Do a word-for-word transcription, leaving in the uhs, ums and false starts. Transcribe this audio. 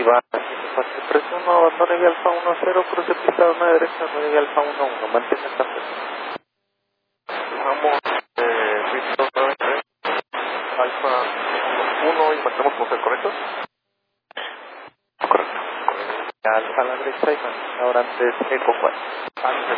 va fase tres uno, abandone vía alfa uno cero, cruce pista una derecha, nueve vía alfa uno uno, mantiene esta fecha. Vamos, eh, Víctor nueve tres, alfa uno y marcamos como ser, ¿correcto? Correcto. Alfa a la derecha y ahora antes eco cuatro. Antes